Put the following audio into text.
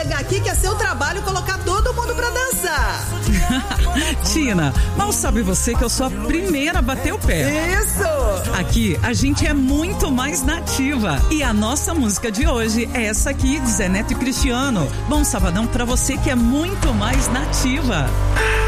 chegar aqui que é seu trabalho colocar todo mundo pra dançar. Tina, mal sabe você que eu sou a primeira a bater o pé. Isso! Aqui a gente é muito mais nativa. E a nossa música de hoje é essa aqui, de Zé Neto e Cristiano. Bom sabadão pra você que é muito mais nativa.